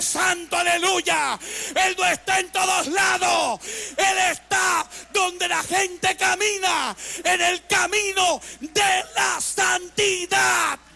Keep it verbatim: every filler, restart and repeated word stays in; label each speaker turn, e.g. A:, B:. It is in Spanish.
A: es santo, aleluya. Él no está en todos lados. Él está donde la gente camina, en el camino de la santidad.